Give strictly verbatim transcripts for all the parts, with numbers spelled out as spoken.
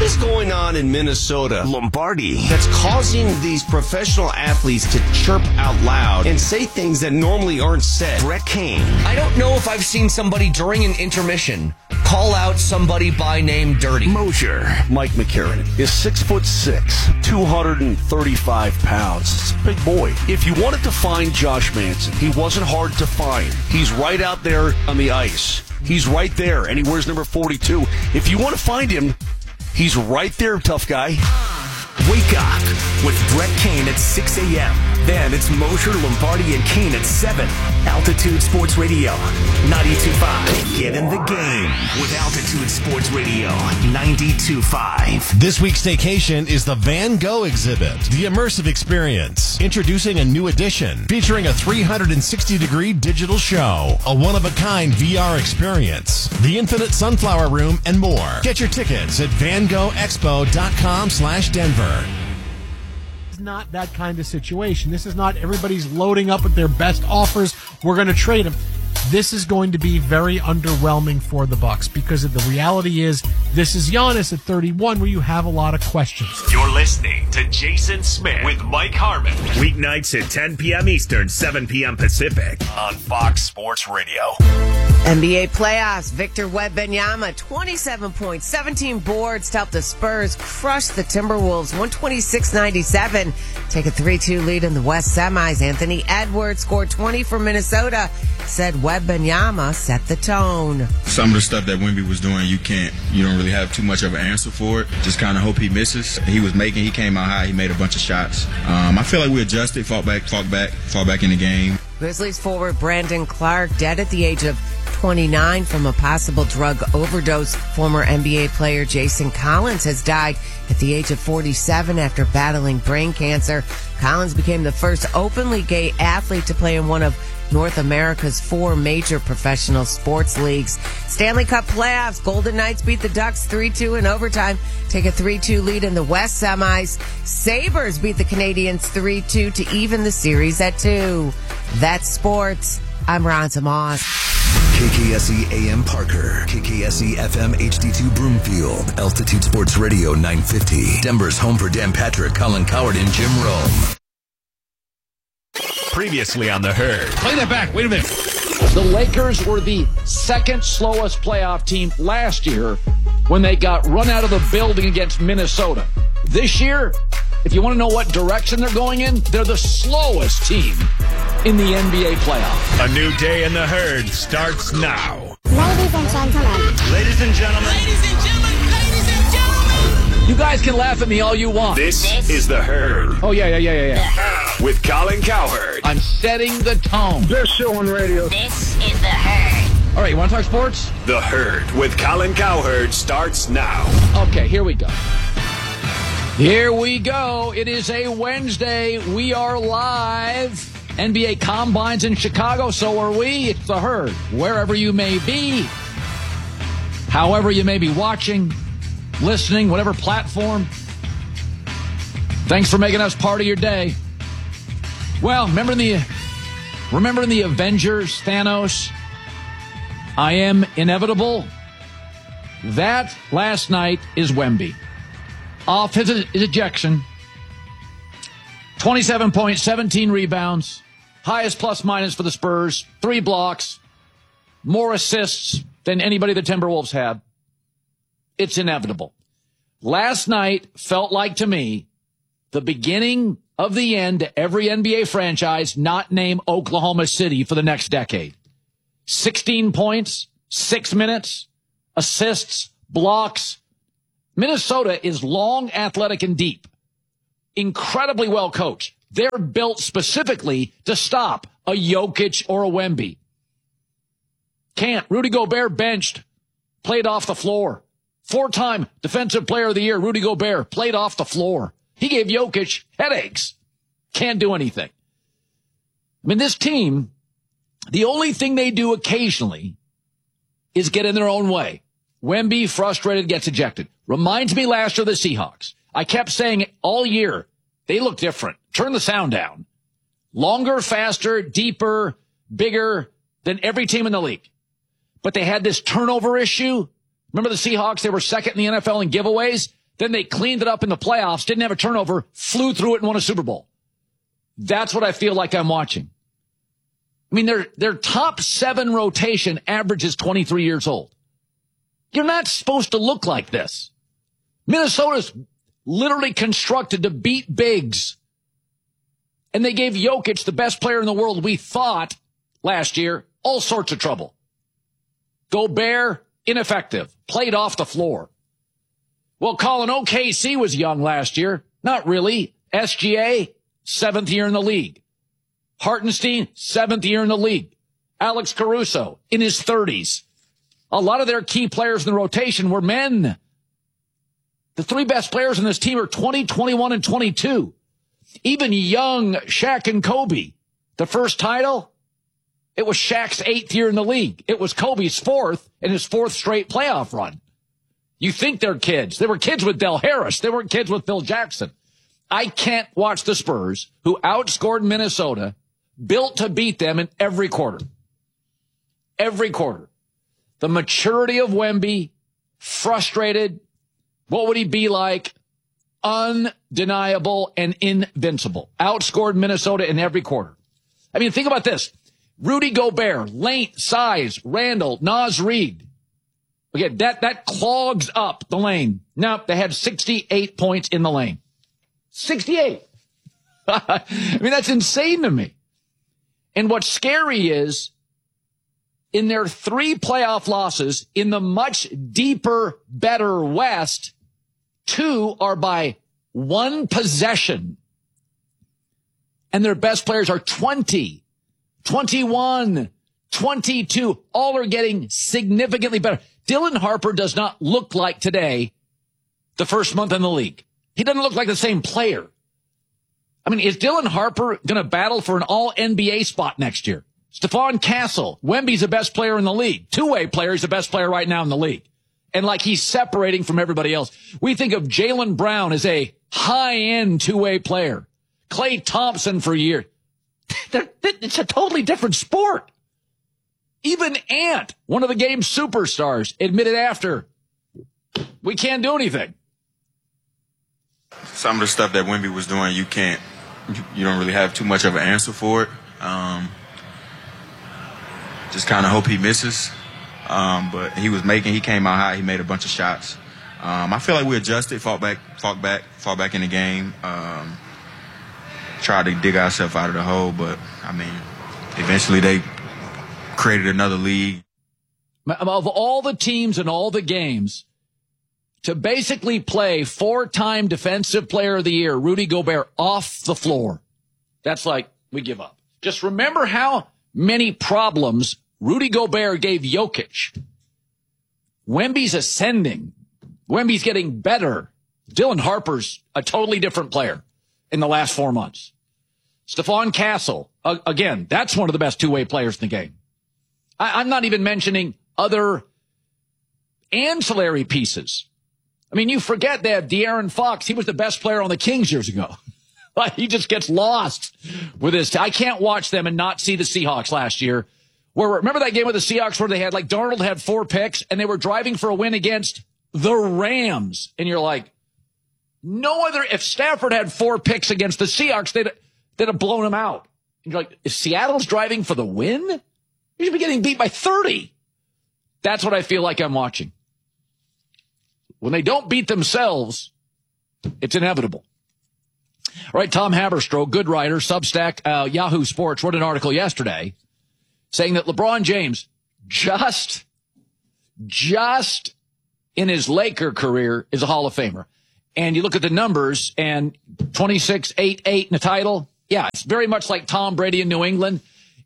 is going on in Minnesota, Lombardi, that's causing these professional athletes to chirp out loud and say things that normally aren't said? Brett Kane. I don't know if I've seen somebody during an intermission call out somebody by name dirty. Mosier. Mike McCarron is six foot six, two hundred thirty-five pounds. It's a big boy. If you wanted to find Josh Manson, he wasn't hard to find. He's right out there on the ice. He's right there, and he wears number forty-two. If you want to find him, he's right there, tough guy. Wake up with Brett Kane at six a.m. Then it's Mosher, Lombardi, and Kane at seven. Altitude Sports Radio, ninety-two point five. Get in the game with Altitude Sports Radio, ninety-two point five. This week's staycation is the Van Gogh exhibit, the immersive experience. Introducing a new edition featuring a three hundred sixty degree digital show, a one-of-a-kind V R experience, the Infinite Sunflower Room, and more. Get your tickets at van gogh expo dot com slash Denver. It's not that kind of situation. This is not everybody's loading up with their best offers. We're going to trade them. This is going to be very underwhelming for the Bucks because of the reality is this is Giannis at thirty-one where you have a lot of questions. You're listening to Jason Smith with Mike Harmon. Weeknights at ten p.m. Eastern, seven p.m. Pacific on Fox Sports Radio. N B A playoffs, Victor Wembanyama, twenty-seven points, seventeen boards to help the Spurs crush the Timberwolves, one twenty-six ninety-seven. Take a three two lead in the West semis. Anthony Edwards scored twenty for Minnesota. Said Wembanyama set the tone. Some of the stuff that Wemby was doing, you can't, you don't really have too much of an answer for it. Just kind of hope he misses. He was making, he came out high, he made a bunch of shots. Um, I feel like we adjusted, fought back, fought back, fought back in the game. Grizzlies forward Brandon Clark dead at the age of twenty-nine from a possible drug overdose. Former N B A player Jason Collins has died at the age of forty-seven after battling brain cancer. Collins became the first openly gay athlete to play in one of North America's four major professional sports leagues. Stanley Cup playoffs. Golden Knights beat the Ducks three two in overtime. Take a three two lead in the West semis. Sabres beat the Canadiens three two to even the series at two. That's sports. I'm Ron Tomas. K K S E A M Parker, K K S E F M H D two Broomfield, Altitude Sports Radio nine fifty. Denver's home for Dan Patrick, Colin Coward, and Jim Rome. Previously on The Herd. Play that back. Wait a minute. The Lakers were the second slowest playoff team last year when they got run out of the building against Minnesota. This year, if you want to know what direction they're going in, they're the slowest team in the N B A playoffs. A new day in The Herd starts now. Ladies and gentlemen. Ladies and gentlemen. Ladies and gentlemen. Ladies and gentlemen. You guys can laugh at me all you want. This, this is The Herd. Oh, yeah, yeah, yeah, yeah, yeah. With Colin Cowherd. I'm setting the tone. Best show on radio. This is The Herd. All right, you want to talk sports? The Herd with Colin Cowherd starts now. Okay, here we go. Here we go. It is a Wednesday. We are live. N B A Combines in Chicago, so are we. It's The Herd. Wherever you may be, however you may be watching, listening, whatever platform. Thanks for making us part of your day. Well, remember in the, remember in the Avengers, Thanos, I am inevitable? That last night is Wemby. Off his, his ejection, twenty-seven points, seventeen rebounds, highest plus minus for the Spurs, three blocks, more assists than anybody the Timberwolves had. It's inevitable. Last night felt like, to me, the beginning of the end to every N B A franchise not named Oklahoma City for the next decade. sixteen points, six minutes, assists, blocks. Minnesota is long, athletic, and deep. Incredibly well coached. They're built specifically to stop a Jokic or a Wemby. Can't. Rudy Gobert benched, played off the floor. Four-time Defensive Player of the Year, Rudy Gobert, played off the floor. He gave Jokic headaches. Can't do anything. I mean, this team, the only thing they do occasionally is get in their own way. Wemby, frustrated, gets ejected. Reminds me last year of the Seahawks. I kept saying it all year. They look different. Turn the sound down. Longer, faster, deeper, bigger than every team in the league. But they had this turnover issue. Remember the Seahawks? They were second in the N F L in giveaways. Then they cleaned it up in the playoffs, didn't have a turnover, flew through it and won a Super Bowl. That's what I feel like I'm watching. I mean, their, their top seven rotation averages twenty-three years old. You're not supposed to look like this. Minnesota's literally constructed to beat bigs. And they gave Jokic, the best player in the world, we thought, last year, all sorts of trouble. Gobert, ineffective, played off the floor. Well, Colin, O K C was young last year. Not really. S G A, seventh year in the league. Hartenstein, seventh year in the league. Alex Caruso, in his thirties. A lot of their key players in the rotation were men. The three best players in this team are twenty, twenty-one, and twenty-two. Even young Shaq and Kobe. The first title, it was Shaq's eighth year in the league. It was Kobe's fourth in his fourth straight playoff run. You think they're kids. They were kids with Del Harris. They weren't kids with Phil Jackson. I can't watch the Spurs, who outscored Minnesota, built to beat them in every quarter. Every quarter. The maturity of Wemby, frustrated. What would he be like? Undeniable and invincible. Outscored Minnesota in every quarter. I mean, think about this. Rudy Gobert, length, size, Randall, Naz Reid. Again, that, that clogs up the lane. No, they had sixty-eight points in the lane. sixty-eight. I mean, that's insane to me. And what's scary is, in their three playoff losses in the much deeper, better West, two are by one possession. And their best players are twenty, twenty-one, twenty-two. All are getting significantly better. Dylan Harper does not look like today the first month in the league. He doesn't look like the same player. I mean, is Dylan Harper going to battle for an all N B A spot next year? Stephon Castle, Wemby's the best player in the league. Two-way player, he's the best player right now in the league. And like he's separating from everybody else. We think of Jaylen Brown as a high-end two-way player. Klay Thompson for years. It's a totally different sport. Even Ant, one of the game's superstars, admitted after, we can't do anything. Some of the stuff that Wemby was doing, you can't, you don't really have too much of an answer for it. Um, just kind of hope he misses. Um, but he was making, he came out hot, he made a bunch of shots. Um, I feel like we adjusted, fought back, fought back, fought back in the game. Um, tried to dig ourselves out of the hole, but, I mean, eventually they created another league. Of all the teams and all the games, to basically play four-time Defensive Player of the Year, Rudy Gobert, off the floor, that's like, we give up. Just remember how many problems Rudy Gobert gave Jokic. Wemby's ascending. Wemby's getting better. Dylan Harper's a totally different player in the last four months. Stephon Castle, uh, again, that's one of the best two-way players in the game. I, I'm not even mentioning other ancillary pieces. I mean, you forget they have De'Aaron Fox. He was the best player on the Kings years ago. He just gets lost with his. T- I can't watch them and not see the Seahawks last year. Where remember that game with the Seahawks where they had like Darnold had four picks and they were driving for a win against the Rams, and you're like, no other. If Stafford had four picks against the Seahawks, they'd they'd have blown him out. And you're like, if Seattle's driving for the win, you should be getting beat by thirty. That's what I feel like I'm watching. When they don't beat themselves, it's inevitable. All right, Tom Haberstroh, good writer, Substack, uh, Yahoo Sports, wrote an article yesterday saying that LeBron James just, just in his Laker career is a Hall of Famer. And you look at the numbers and twenty-six, eight, eight in the title. Yeah, it's very much like Tom Brady in New England.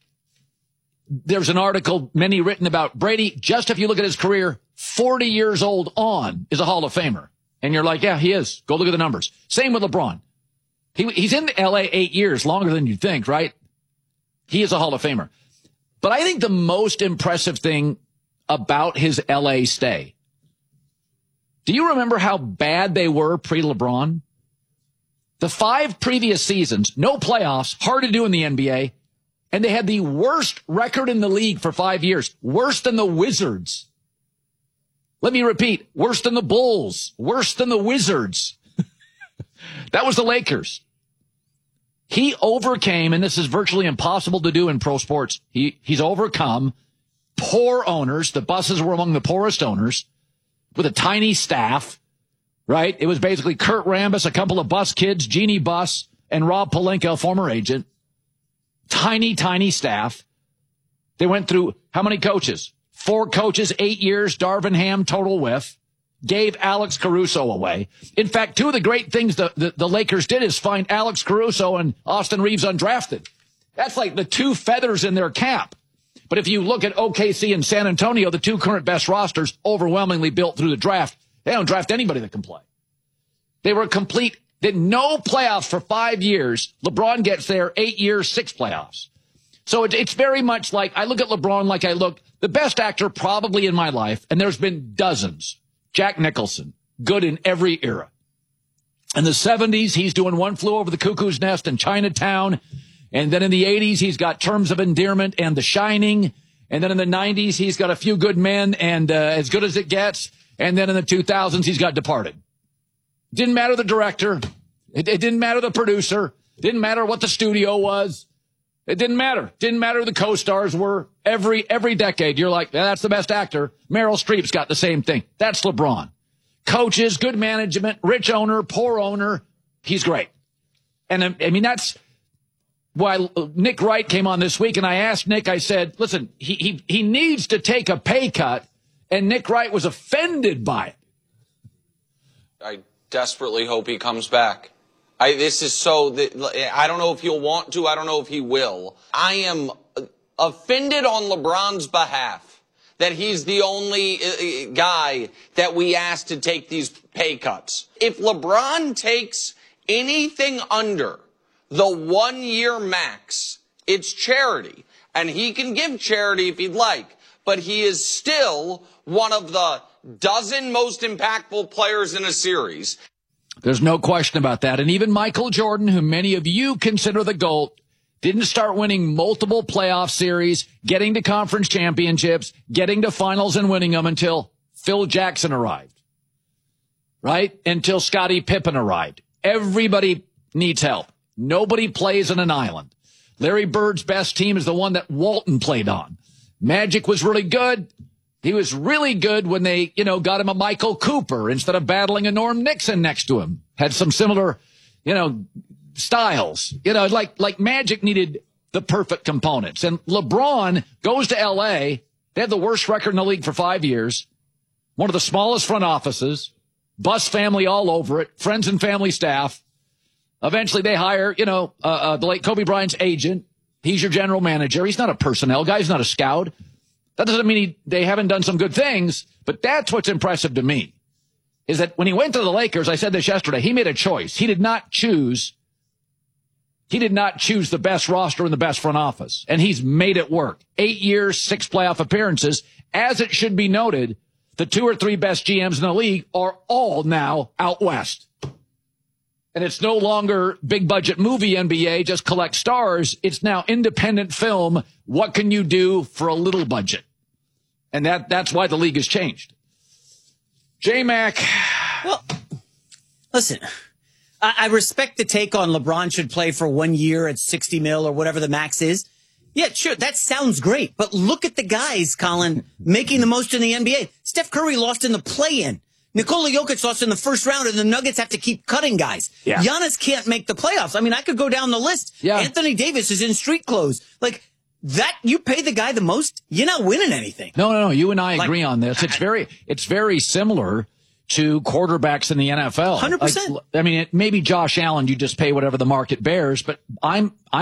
There's an article, many written about Brady. Just if you look at his career, forty years old on is a Hall of Famer. And you're like, yeah, he is. Go look at the numbers. Same with LeBron. He, he's in L A eight years, longer than you'd think, right? He is a Hall of Famer. But I think the most impressive thing about his L A stay, do you remember how bad they were pre-LeBron? The five previous seasons, no playoffs, hard to do in the N B A, and they had the worst record in the league for five years, worse than the Wizards. Let me repeat, worse than the Bulls, worse than the Wizards. That was the Lakers. He overcame, and this is virtually impossible to do in pro sports, he, he's overcome poor owners. The Busses were among the poorest owners with a tiny staff, right? It was basically Kurt Rambis, a couple of Bus kids, Jeannie Buss, and Rob Pelinka, former agent. Tiny, tiny staff. They went through how many coaches? Four coaches, eight years, Darvin Ham total with. Gave Alex Caruso away. In fact, two of the great things the, the, the Lakers did is find Alex Caruso and Austin Reeves undrafted. That's like the two feathers in their cap. But if you look at O K C and San Antonio, the two current best rosters, overwhelmingly built through the draft, they don't draft anybody that can play. They were complete, did no playoffs for five years. LeBron gets there, eight years, six playoffs. So it, it's very much like, I look at LeBron like I look, the best actor probably in my life, and there's been dozens. Jack Nicholson, good in every era. In the seventies, he's doing One Flew Over the Cuckoo's Nest in Chinatown. And then in the eighties, he's got Terms of Endearment and The Shining. And then in the nineties, he's got A Few Good Men and uh, As Good as It Gets. And then in the two thousands, he's got Departed. Didn't matter the director. It, it didn't matter the producer. Didn't matter what the studio was. It didn't matter. Didn't matter who the co-stars were. Every every decade, you're like, yeah, that's the best actor. Meryl Streep's got the same thing. That's LeBron. Coaches, good management, rich owner, poor owner. He's great. And I, I mean, that's why Nick Wright came on this week, and I asked Nick, I said, listen, he he he needs to take a pay cut, and Nick Wright was offended by it. I desperately hope he comes back. I, this is so, I don't know if he'll want to. I don't know if he will. I am offended on LeBron's behalf that he's the only guy that we asked to take these pay cuts. If LeBron takes anything under the one year max, it's charity. And he can give charity if he'd like. But he is still one of the dozen most impactful players in a series. There's no question about that. And even Michael Jordan, who many of you consider the GOAT, didn't start winning multiple playoff series, getting to conference championships, getting to finals and winning them until Phil Jackson arrived, right? Until Scottie Pippen arrived. Everybody needs help. Nobody plays on an island. Larry Bird's best team is the one that Walton played on. Magic was really good. He was really good when they, you know, got him a Michael Cooper instead of battling a Norm Nixon next to him. Had some similar, you know, styles. You know, like, like Magic needed the perfect components. And LeBron goes to L A. They had the worst record in the league for five years. One of the smallest front offices. Bus family all over it. Friends and family staff. Eventually they hire, you know, uh, uh, the late Kobe Bryant's agent. He's your general manager. He's not a personnel guy. He's not a scout. That doesn't mean he, they haven't done some good things, but that's what's impressive to me, is that when he went to the Lakers, I said this yesterday, he made a choice. He did not choose, he did not choose the best roster in the best front office, and he's made it work. Eight years, six playoff appearances. As it should be noted, the two or three best G Ms in the league are all now out west. And it's no longer big budget movie N B A, just collect stars. It's now independent film. What can you do for a little budget? And that that's why the league has changed. J-Mac. Well, listen, I, I respect the take on LeBron should play for one year at sixty mil or whatever the max is. Yeah, sure, that sounds great. But look at the guys, Colin, making the most in the N B A. Steph Curry lost in the play-in. Nikola Jokic lost in the first round, and the Nuggets have to keep cutting guys. Yeah. Giannis can't make the playoffs. I mean, I could go down the list. Yeah. Anthony Davis is in street clothes. Like, that, you pay the guy the most, you're not winning anything. No, no, no. You and I like, agree on this. It's very, it's very similar to quarterbacks in the N F L. one hundred percent. Like, I mean, it, maybe Josh Allen, you just pay whatever the market bears, but I'm, I'm